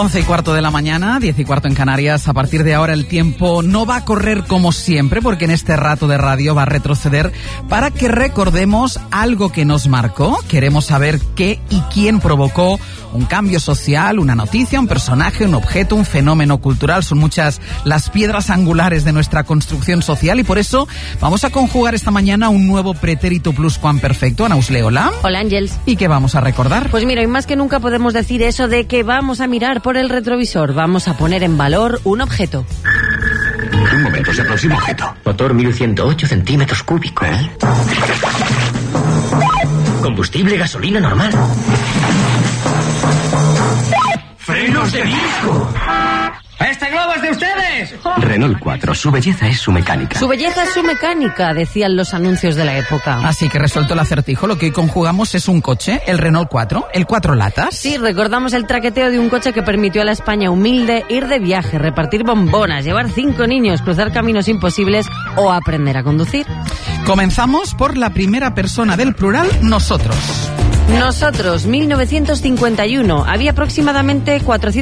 11:15 de la mañana, 10:15 en Canarias. A partir de ahora el tiempo no va a correr como siempre, porque en este rato de radio va a retroceder para que recordemos algo que nos marcó. Queremos saber qué y quién provocó un cambio social, una noticia, un personaje, un objeto, un fenómeno cultural. Son muchas las piedras angulares de nuestra construcción social y por eso vamos a conjugar esta mañana un nuevo pretérito pluscuamperfecto. Ana Usle, hola. Hola, Ángels. ¿Y qué vamos a recordar? Pues mira, y más que nunca podemos decir eso de que vamos a mirar por el retrovisor. Vamos a poner en valor un objeto. Un momento, es el próximo objeto. Motor 1108 centímetros cúbicos. Combustible, gasolina normal. ¡Frenos de disco! ¡Este globo es de ustedes! Renault 4, su belleza es su mecánica. Su belleza es su mecánica, decían los anuncios de la época. Así que resuelto el acertijo, lo que hoy conjugamos es un coche, el Renault 4, el 4 latas. Sí, recordamos el traqueteo de un coche que permitió a la España humilde ir de viaje, repartir bombonas, llevar 5 niños, cruzar caminos imposibles o aprender a conducir. Comenzamos por la primera persona del plural, nosotros. Nosotros, 1951. Había aproximadamente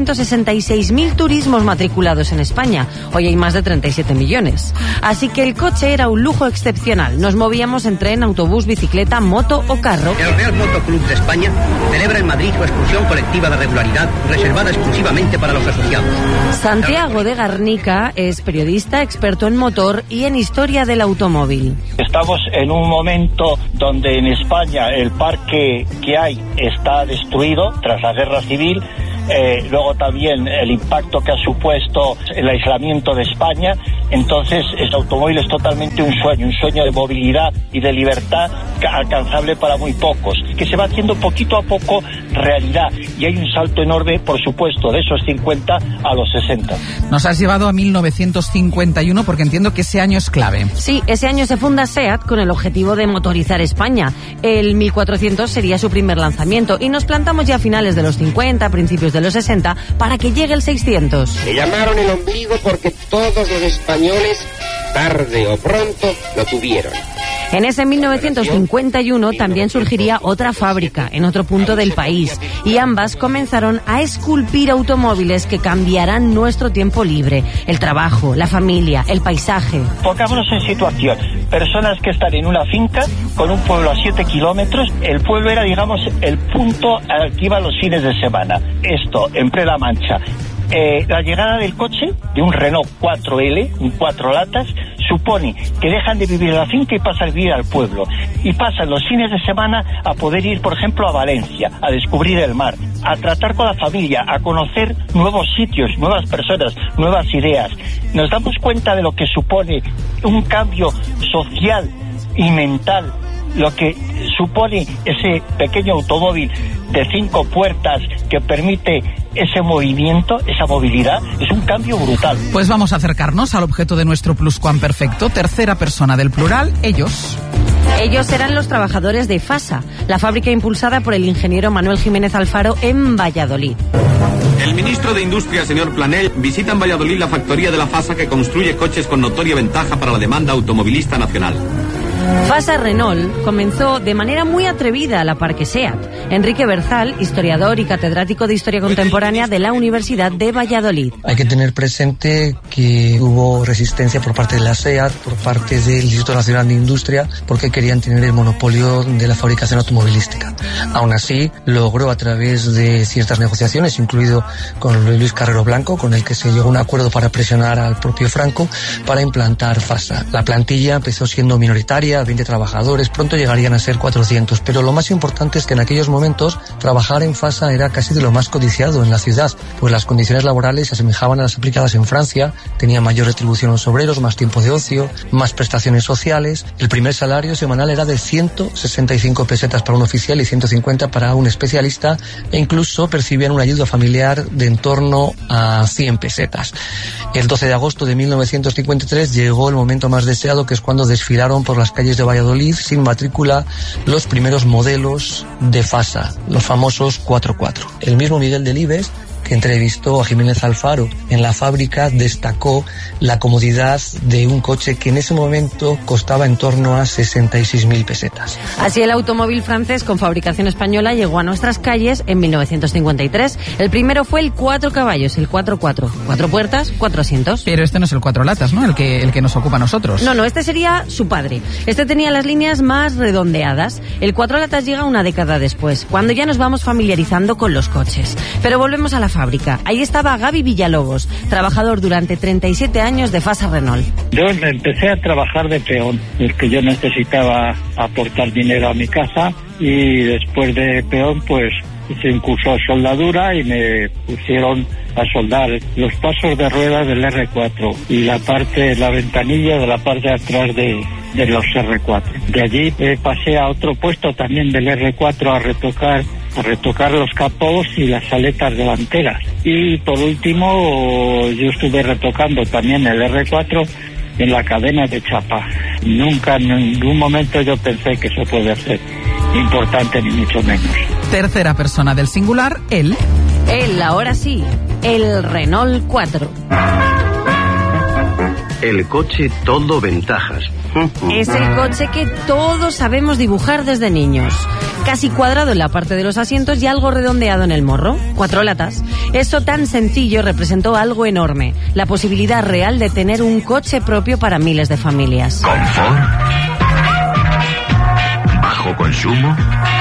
466.000 turismos matriculados en España. Hoy hay más de 37 millones. Así que el coche era un lujo excepcional. Nos movíamos en tren, autobús, bicicleta, moto o carro. El Real Moto Club de España celebra en Madrid su excursión colectiva de regularidad, reservada exclusivamente para los asociados. Santiago de Garnica es periodista, experto en motor y en historia del automóvil. Estamos en un momento donde en España el parque que hay está destruido tras la guerra civil, luego también el impacto que ha supuesto el aislamiento de España. Entonces el automóvil es totalmente un sueño de movilidad y de libertad alcanzable para muy pocos, que se va haciendo poquito a poco realidad, y hay un salto enorme, por supuesto, de esos 50 a los 60. Nos has llevado a 1951 porque entiendo que ese año es clave. Sí, ese año se funda SEAT con el objetivo de motorizar España. El 1400 sería su primer lanzamiento y nos plantamos ya a finales de los 50, principios de los 60, para que llegue el 600. Se llamaron el ombligo porque todos los españoles, tarde o pronto, lo tuvieron. En ese 1951 también surgiría otra fábrica en otro punto del país y ambas comenzaron a esculpir automóviles que cambiarán nuestro tiempo libre, el trabajo, la familia, el paisaje. Pongámonos en situación, personas que están en una finca con un pueblo a 7 kilómetros, el pueblo era, digamos, el punto al que iban los fines de semana. Esto, en plena Mancha. La llegada del coche, de un Renault 4L, un 4 latas, supone que dejan de vivir en la finca y pasan a vivir al pueblo. Y pasan los fines de semana a poder ir, por ejemplo, a Valencia, a descubrir el mar, a tratar con la familia, a conocer nuevos sitios, nuevas personas, nuevas ideas. Nos damos cuenta de lo que supone un cambio social y mental, lo que supone ese pequeño automóvil de 5 puertas que permite ese movimiento, esa movilidad. Es un cambio brutal. Pues vamos a acercarnos al objeto de nuestro pluscuamperfecto, tercera persona del plural, ellos. Ellos eran los trabajadores de FASA, la fábrica impulsada por el ingeniero Manuel Jiménez Alfaro en Valladolid. El ministro de Industria, señor Planell, visita en Valladolid la factoría de la FASA que construye coches con notoria ventaja para la demanda automovilista nacional. FASA Renault comenzó de manera muy atrevida a la par que SEAT. Enrique Berzal, historiador y catedrático de Historia Contemporánea de la Universidad de Valladolid. Hay que tener presente que hubo resistencia por parte de la SEAT, por parte del Instituto Nacional de Industria, porque querían tener el monopolio de la fabricación automovilística. Aún así, logró a través de ciertas negociaciones, incluido con Luis Carrero Blanco, con el que se llegó a un acuerdo para presionar al propio Franco para implantar FASA. La plantilla empezó siendo minoritaria, 20 trabajadores, pronto llegarían a ser 400, pero lo más importante es que en aquellos momentos trabajar en FASA era casi de lo más codiciado en la ciudad, pues las condiciones laborales se asemejaban a las aplicadas en Francia, tenía mayor retribución a los obreros, más tiempo de ocio, más prestaciones sociales. El primer salario semanal era de 165 pesetas para un oficial y 150 para un especialista, e incluso percibían una ayuda familiar de en torno a 100 pesetas. El 12 de agosto de 1953 llegó el momento más deseado, que es cuando desfilaron por las calles de Valladolid sin matrícula los primeros modelos de FASA, los famosos 4x4. El mismo Miguel Delibes, que entrevistó a Jiménez Alfaro en la fábrica destacó la comodidad de un coche que en ese momento costaba en torno a 66.000 pesetas. Así el automóvil francés con fabricación española llegó a nuestras calles en 1953. El primero fue el 4 caballos, el 4x4. 4 puertas, 4 asientos. Pero este no es el 4 latas, ¿no? El que nos ocupa a nosotros. No, este sería su padre. Este tenía las líneas más redondeadas. El 4 latas llega una década después, cuando ya nos vamos familiarizando con los coches. Pero volvemos a la fábrica. Ahí estaba Gaby Villalobos, trabajador durante 37 años de Fasa Renault. Yo empecé a trabajar de peón, porque yo necesitaba aportar dinero a mi casa, y después de peón pues hice un curso de soldadura y me pusieron a soldar los pasos de ruedas del R4 y la ventanilla de la parte de atrás de los R4. De allí pasé a otro puesto también del R4 a retocar los capós y las aletas delanteras. Y por último yo estuve retocando también el R4 en la cadena de chapa. Nunca en ningún momento yo pensé que eso puede ser importante, ni mucho menos. Tercera persona del singular, él. Él, ahora sí, el Renault 4. El coche todo ventajas. Es el coche que todos sabemos dibujar desde niños. Casi cuadrado en la parte de los asientos y algo redondeado en el morro. 4 latas. Eso tan sencillo representó algo enorme. La posibilidad real de tener un coche propio para miles de familias. Confort. Bajo consumo.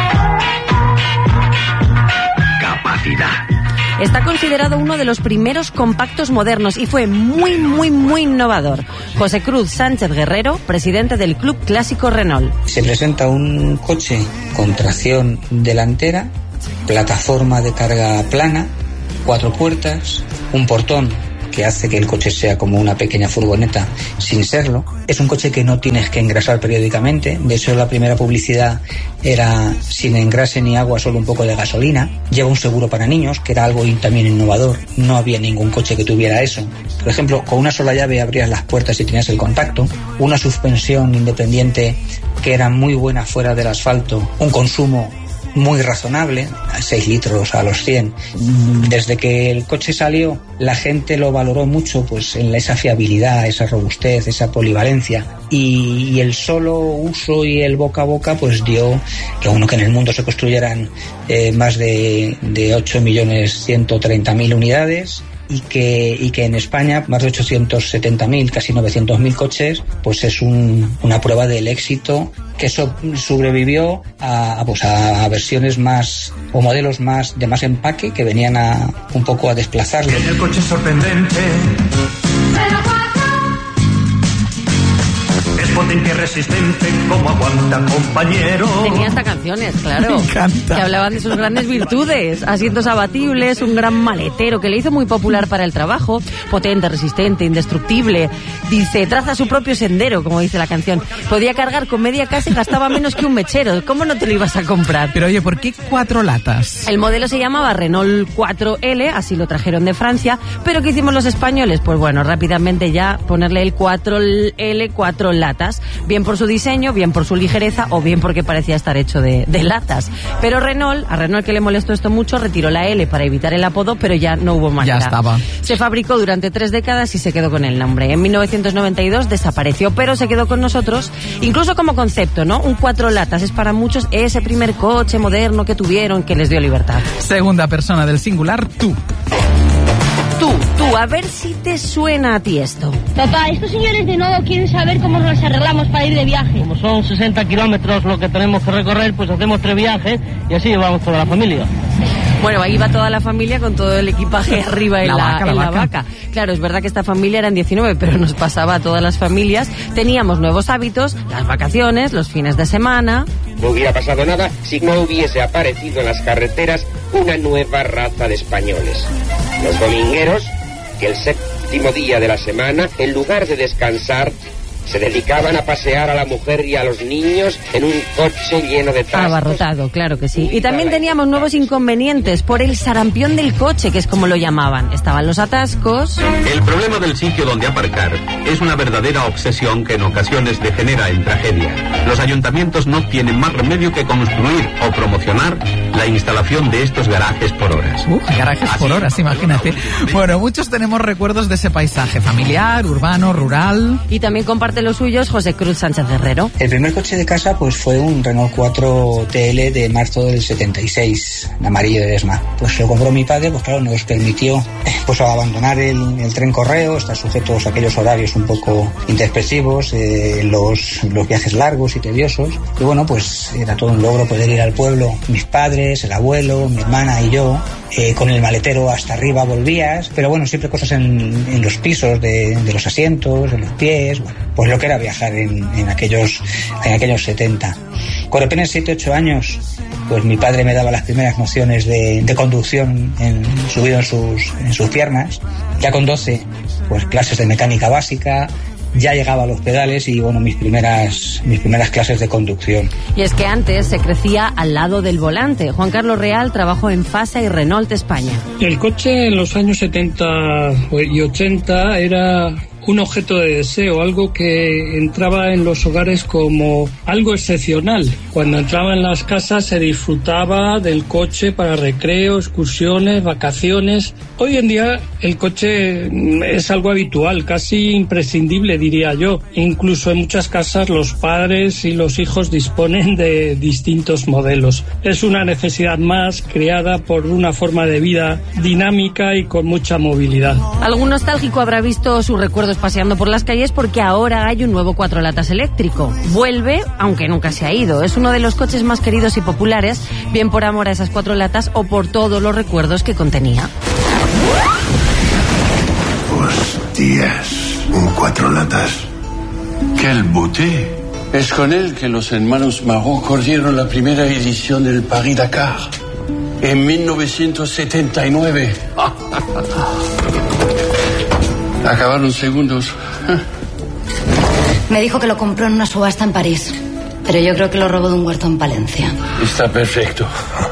Capacidad. Está considerado uno de los primeros compactos modernos y fue muy innovador. José Cruz Sánchez Guerrero, presidente del Club Clásico Renault. Se presenta un coche con tracción delantera, plataforma de carga plana, 4 puertas, un portón que hace que el coche sea como una pequeña furgoneta sin serlo. Es un coche que no tienes que engrasar periódicamente. De hecho, la primera publicidad era sin engrase ni agua, solo un poco de gasolina. Lleva un seguro para niños, que era algo también innovador. No había ningún coche que tuviera eso. Por ejemplo, con una sola llave abrías las puertas y tenías el contacto. Una suspensión independiente que era muy buena fuera del asfalto. Un consumo muy razonable, 6 litros a los 100. Desde que el coche salió, la gente lo valoró mucho, pues en esa fiabilidad, esa robustez, esa polivalencia, y el solo uso y el boca a boca pues dio que en el mundo se construyeran más de 8.130.000 unidades, y que en España más de 870.000, casi 900.000 coches, pues es una prueba del éxito, que eso sobrevivió a versiones más o modelos más de más empaque que venían un poco a desplazarlo. El coche es sorprendente. Potente y resistente, como aguanta, compañero. Tenía hasta canciones, claro. Me encanta. Que hablaban de sus grandes virtudes. Asientos abatibles, un gran maletero que le hizo muy popular para el trabajo. Potente, resistente, indestructible. Dice, traza su propio sendero, como dice la canción. Podía cargar con media casa y gastaba menos que un mechero. ¿Cómo no te lo ibas a comprar? Pero oye, ¿por qué 4 latas? El modelo se llamaba Renault 4L, así lo trajeron de Francia. ¿Pero qué hicimos los españoles? Pues bueno, rápidamente ya ponerle el 4L, 4 latas. Bien por su diseño, bien por su ligereza o bien porque parecía estar hecho de latas. Pero a Renault que le molestó esto mucho, retiró la L para evitar el apodo, pero ya no hubo manera. Ya estaba. Se fabricó durante 3 décadas y se quedó con el nombre. En 1992 desapareció, pero se quedó con nosotros, incluso como concepto, ¿no? Un 4 latas es para muchos ese primer coche moderno que tuvieron, que les dio libertad. Segunda persona del singular, tú. Tú, a ver si te suena a ti esto. Papá, estos señores de nuevo quieren saber cómo nos arreglamos para ir de viaje. Como son 60 kilómetros lo que tenemos que recorrer, pues hacemos 3 viajes y así llevamos toda la familia. Bueno, ahí va toda la familia con todo el equipaje arriba en la vaca. Claro, es verdad que esta familia eran 19, pero nos pasaba a todas las familias. Teníamos nuevos hábitos, las vacaciones, los fines de semana. No hubiera pasado nada si no hubiese aparecido en las carreteras una nueva raza de españoles. Los domingueros, que el séptimo día de la semana, en lugar de descansar, se dedicaban a pasear a la mujer y a los niños en un coche lleno de trastos. Abarrotado, claro que sí. Y también teníamos nuevos inconvenientes por el sarampión del coche, que es como lo llamaban. Estaban los atascos. El problema del sitio donde aparcar es una verdadera obsesión que en ocasiones degenera en tragedia. Los ayuntamientos no tienen más remedio que construir o promocionar la instalación de estos garajes por horas. Garajes por horas, imagínate. Bueno, muchos tenemos recuerdos de ese paisaje familiar, urbano, rural. Y también comparte los suyos José Cruz Sánchez Herrero. El primer coche de casa pues fue un Renault 4 TL de marzo del 76, en amarillo de ESMA. Pues lo compró mi padre, pues claro, nos permitió pues abandonar el tren correo, estar sujetos a aquellos horarios un poco inexpresivos, los viajes largos y tediosos. Y bueno, pues era todo un logro poder ir al pueblo. Mis padres, el abuelo, mi hermana y yo, con el maletero hasta arriba volvías, pero bueno, siempre cosas en los pisos de los asientos, en los pies, bueno, pues lo que era viajar en aquellos 70. Con apenas 7-8 años, pues mi padre me daba las primeras nociones de conducción subido en sus piernas. Ya con 12, pues clases de mecánica básica, ya llegaba a los pedales y bueno, mis primeras clases de conducción. Y es que antes se crecía al lado del volante. Juan Carlos Real trabajó en FASA y Renault España. El coche en los años 70 y 80 era un objeto de deseo, algo que entraba en los hogares como algo excepcional. Cuando entraba en las casas se disfrutaba del coche para recreo, excursiones, vacaciones. Hoy en día el coche es algo habitual, casi imprescindible, diría yo. Incluso en muchas casas los padres y los hijos disponen de distintos modelos. Es una necesidad más creada por una forma de vida dinámica y con mucha movilidad. Algún nostálgico habrá visto sus recuerdos paseando por las calles porque ahora hay un nuevo 4 latas eléctrico. Vuelve, aunque nunca se ha ido. Es uno de los coches más queridos y populares, bien por amor a esas 4 latas o por todos los recuerdos que contenía. Hostias, un 4 latas. ¡Quel beauté! Es con él que los hermanos Marot corrieron la primera edición del Paris-Dakar en 1979. Acabaron segundos. Me dijo que lo compró en una subasta en París, pero yo creo que lo robó de un huerto en Palencia. Está perfecto.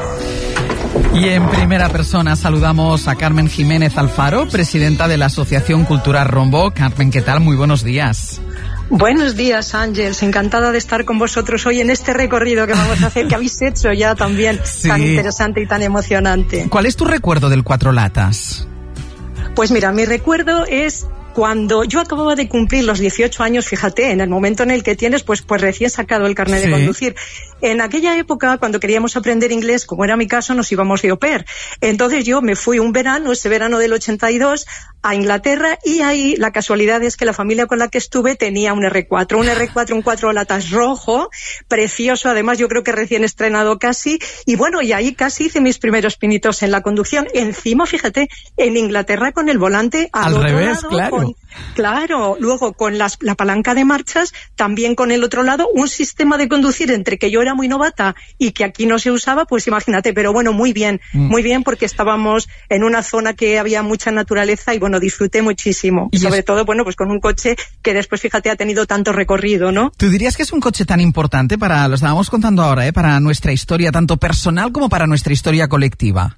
Y en primera persona saludamos a Carmen Jiménez Alfaro, presidenta de la Asociación Cultural Rombo. Carmen, ¿qué tal? Muy buenos días. Buenos días, Ángeles. Encantada de estar con vosotros hoy en este recorrido que vamos a hacer, que habéis hecho ya también, sí, tan interesante y tan emocionante. ¿Cuál es tu recuerdo del 4 latas? Pues mira, mi recuerdo es cuando yo acababa de cumplir los 18 años, fíjate, en el momento en el que tienes pues recién sacado el carnet de conducir. En aquella época, cuando queríamos aprender inglés, como era mi caso, nos íbamos de au pair. Entonces yo me fui un verano, ese verano del 82, a Inglaterra, y ahí la casualidad es que la familia con la que estuve tenía un R4, un 4 latas rojo, precioso, además yo creo que recién estrenado casi, y bueno, y ahí casi hice mis primeros pinitos en la conducción. Encima, fíjate, en Inglaterra con el volante al revés, lado, claro. Claro, luego con la palanca de marchas, también con el otro lado, un sistema de conducir entre que yo era muy novata y que aquí no se usaba, pues imagínate, pero bueno, muy bien, porque estábamos en una zona que había mucha naturaleza y bueno, disfruté muchísimo. Y sobre todo, bueno, pues con un coche que después, fíjate, ha tenido tanto recorrido, ¿no? ¿Tú dirías que es un coche tan importante lo estábamos contando ahora, para nuestra historia, tanto personal como para nuestra historia colectiva?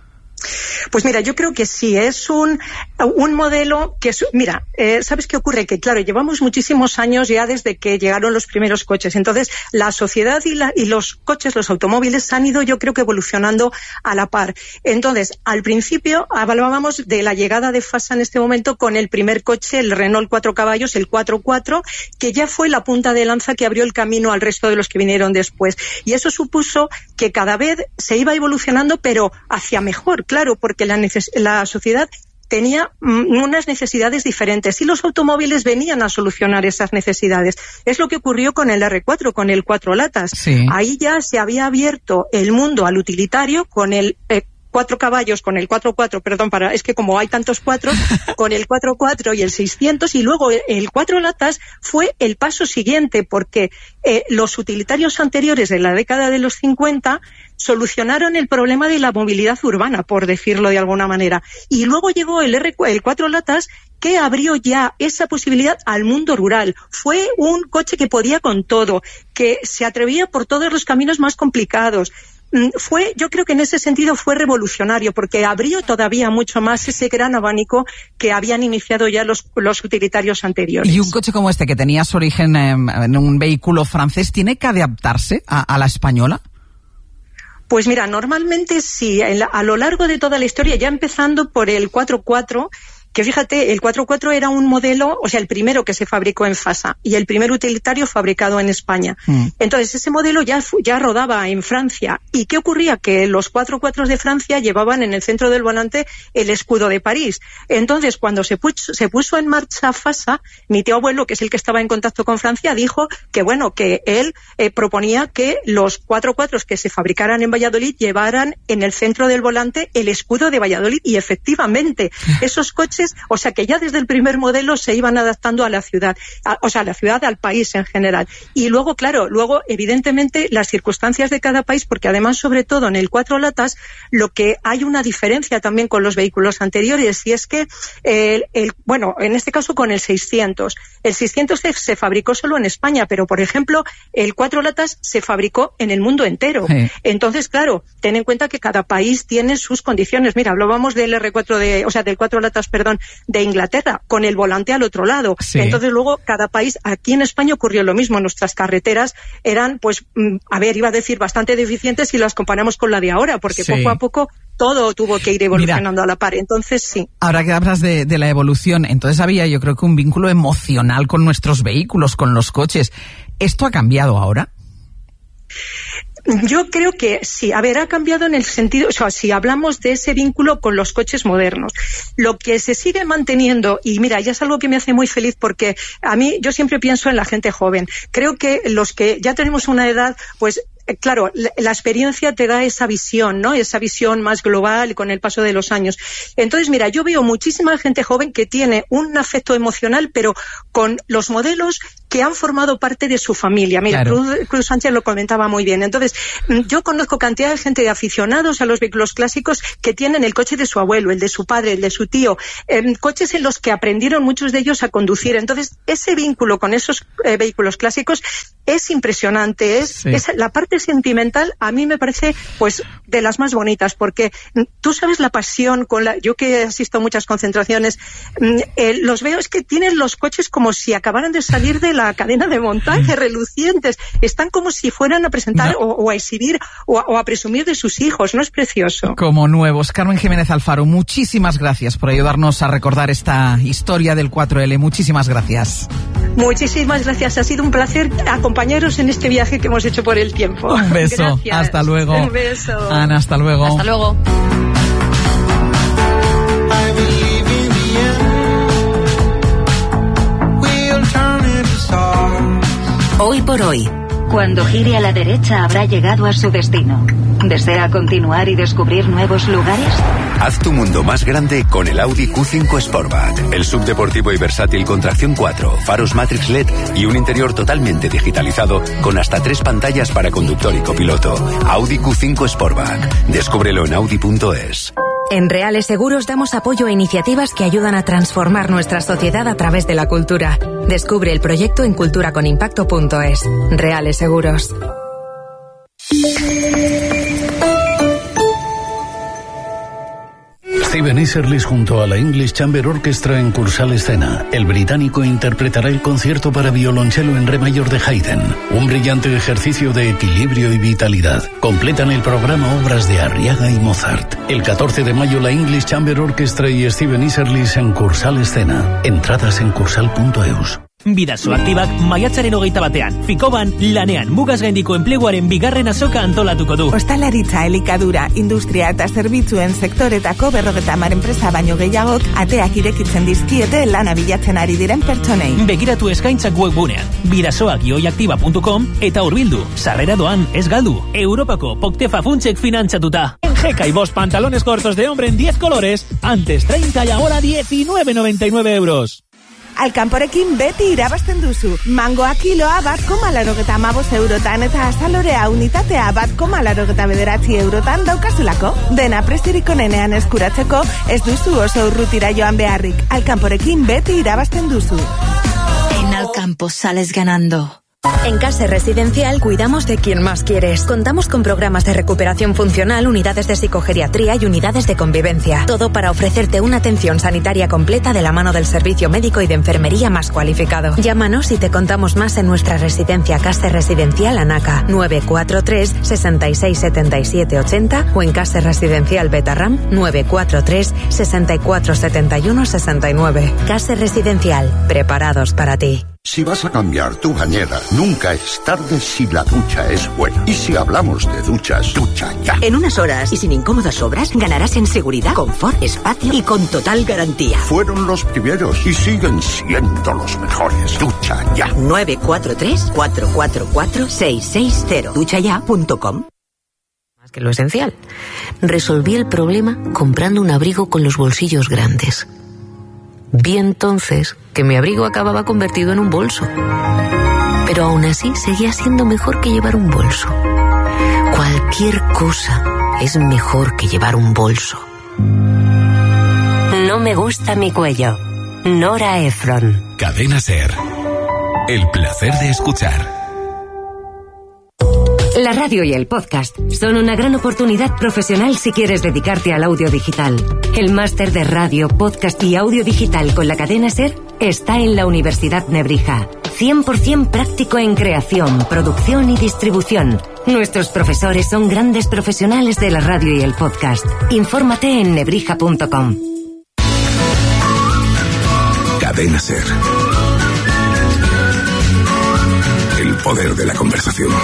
Pues mira, yo creo que sí, es un modelo que mira, ¿sabes qué ocurre? Que claro, llevamos muchísimos años ya desde que llegaron los primeros coches, entonces la sociedad y los coches, los automóviles han ido, yo creo que evolucionando a la par. Entonces, al principio hablábamos de la llegada de FASA en este momento con el primer coche, el Renault 4 caballos, el 4x4, que ya fue la punta de lanza que abrió el camino al resto de los que vinieron después. Y eso supuso que cada vez se iba evolucionando, pero hacia mejor, claro, porque la sociedad tenía unas necesidades diferentes y los automóviles venían a solucionar esas necesidades. Es lo que ocurrió con el R4, con el 4 latas. Sí. Ahí ya se había abierto el mundo al utilitario con el 4 caballos, con el 4x4, es que como hay tantos 4, con el 4x4 y el 600, y luego el 4 latas fue el paso siguiente, porque los utilitarios anteriores de la década de los 50 solucionaron el problema de la movilidad urbana, por decirlo de alguna manera. Y luego llegó el 4 latas que abrió ya esa posibilidad al mundo rural. Fue un coche que podía con todo, que se atrevía por todos los caminos más complicados. Yo creo que en ese sentido fue revolucionario, porque abrió todavía mucho más ese gran abanico que habían iniciado ya los utilitarios anteriores. Y un coche como este, que tenía su origen en un vehículo francés, ¿tiene que adaptarse a la española? Pues mira, normalmente sí, a lo largo de toda la historia, ya empezando por el 4.4, que fíjate, el 4.4 era un modelo, o sea, el primero que se fabricó en Fasa y el primer utilitario fabricado en España. Entonces, ese modelo ya rodaba en Francia. ¿Y qué ocurría? Que los 4.4 de Francia llevaban en el centro del volante el escudo de París. Entonces, cuando se puso en marcha Fasa, mi tío abuelo, que es el que estaba en contacto con Francia, dijo que, bueno, que él proponía que los 4.4 que se fabricaran en Valladolid llevaran en el centro del volante el escudo de Valladolid. Y efectivamente, esos coches, o sea que ya desde el primer modelo se iban adaptando a la ciudad, al país en general. Y luego, claro, evidentemente las circunstancias de cada país, porque además, sobre todo en el 4 latas, lo que hay una diferencia también con los vehículos anteriores, y es que, en este caso con el 600. El 600 se fabricó solo en España, pero por ejemplo, el 4 latas se fabricó en el mundo entero. Sí. Entonces, claro, ten en cuenta que cada país tiene sus condiciones. Mira, hablábamos del del 4 latas, de Inglaterra, con el volante al otro lado. Sí. Entonces luego cada país, aquí en España ocurrió lo mismo. Nuestras carreteras eran, iba a decir bastante deficientes si las comparamos con la de ahora, porque poco a poco todo tuvo que ir evolucionando a la par. Entonces sí. Ahora que hablas de la evolución, entonces había, yo creo que un vínculo emocional con nuestros vehículos, con los coches. ¿Esto ha cambiado ahora? Yo creo que sí. A ver, ha cambiado en el sentido, o sea, si hablamos de ese vínculo con los coches modernos. Lo que se sigue manteniendo, y mira, ya es algo que me hace muy feliz, porque yo siempre pienso en la gente joven. Creo que los que ya tenemos una edad, pues, claro, la experiencia te da esa visión, ¿no? Esa visión más global con el paso de los años. Entonces, mira, yo veo muchísima gente joven que tiene un afecto emocional, pero con los modelos que han formado parte de su familia. Mira, claro. Cruz Sánchez lo comentaba muy bien. Entonces, yo conozco cantidad de gente de aficionados a los vehículos clásicos que tienen el coche de su abuelo, el de su padre, el de su tío, coches en los que aprendieron muchos de ellos a conducir. Entonces, ese vínculo con esos vehículos clásicos es impresionante. Es la parte sentimental, a mí me parece, pues, de las más bonitas, porque tú sabes la pasión yo que asisto a muchas concentraciones, los veo, es que tienen los coches como si acabaran de salir de la cadena de montaje, relucientes, están como si fueran a presentar o a exhibir o a presumir de sus hijos, ¿no es precioso? Como nuevos. Carmen Jiménez Alfaro, muchísimas gracias por ayudarnos a recordar esta historia del 4L, muchísimas gracias. Muchísimas gracias, ha sido un placer acompañaros en este viaje que hemos hecho por el tiempo. Un beso, gracias. Hasta luego. Un beso. Ana, hasta luego. Hasta luego. Hoy por hoy. Cuando gire a la derecha habrá llegado a su destino. ¿Desea continuar y descubrir nuevos lugares? Haz tu mundo más grande con el Audi Q5 Sportback. El subdeportivo y versátil con tracción 4, faros Matrix LED y un interior totalmente digitalizado con hasta 3 pantallas para conductor y copiloto. Audi Q5 Sportback. Descúbrelo en Audi.es. En Reales Seguros damos apoyo a iniciativas que ayudan a transformar nuestra sociedad a través de la cultura. Descubre el proyecto en culturaconimpacto.es. Reales Seguros. Steven Easerlis junto a la English Chamber Orchestra en Cursal Escena. El británico interpretará el concierto para violonchelo en re mayor de Haydn, un brillante ejercicio de equilibrio y vitalidad. Completan el programa obras de Arriaga y Mozart. El 14 de mayo la English Chamber Orchestra y Steven Easerlis en Cursal Escena. Entradas en cursal.eus. Bidaso Aktibak maiatzaren 21 Fikoban lanean mugaz gaindiko enpleguaren bigarren azoka antolatuko du. Ostalaritza, elikadura, industria eta zerbitzuen sektoretako 50 enpresa baino gehiagok ateak irekitzen dizkiete lana bilatzen ari diren pertsonei. Begiratu eskaintzak webgunean bidasoak-aktiba.com eta hurbildu. Sarrera doan ez galdu. Europako Poktefa Funtsek finantzatuta. En Jeca y Boss pantalones cortos de hombre en 10 colores, antes 30 y ahora 19,99 euros. Alkanporekin beti irabazten duzu. Mangoa kiloa 1,85 eurotan eta azalorea unitatea 1,89 eurotan daukazulako. Dena preziorik onenean eskuratzeko ez duzu oso urrutira joan beharrik. Alkanporekin beti irabazten duzu. En Alcampo sales ganando. En Case Residencial cuidamos de quien más quieres. Contamos con programas de recuperación funcional, unidades de psicogeriatría y unidades de convivencia. Todo para ofrecerte una atención sanitaria completa de la mano del servicio médico y de enfermería más cualificado. Llámanos y te contamos más en nuestra residencia Case Residencial Anaca 943 66 77 80 o en Case Residencial Betarram 943 64 71 69. Case Residencial, preparados para ti. Si vas a cambiar tu bañera, nunca es tarde si la ducha es buena. Y si hablamos de duchas, ducha ya. En unas horas y sin incómodas obras, ganarás en seguridad, confort, espacio y con total garantía. Fueron los primeros y siguen siendo los mejores. Ducha ya. 943-444-660. duchaya.com. Más que lo esencial. Resolví el problema comprando un abrigo con los bolsillos grandes. Vi entonces que mi abrigo acababa convertido en un bolso. Pero aún así seguía siendo mejor que llevar un bolso. Cualquier cosa es mejor que llevar un bolso. No me gusta mi cuello. Nora Ephron. Cadena SER. El placer de escuchar. La radio y el podcast son una gran oportunidad profesional si quieres dedicarte al audio digital. El máster de radio, podcast y audio digital con la cadena SER está en la Universidad Nebrija. 100% práctico en creación, producción y distribución. Nuestros profesores son grandes profesionales de la radio y el podcast. Infórmate en nebrija.com. Cadena SER. El poder de la conversación.